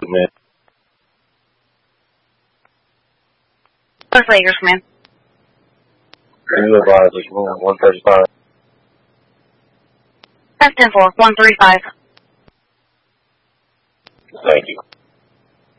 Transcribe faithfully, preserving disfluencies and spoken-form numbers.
command. First Lakers, command. You advise us room one thirty-five. F ten four, one thirty-five. Thank you.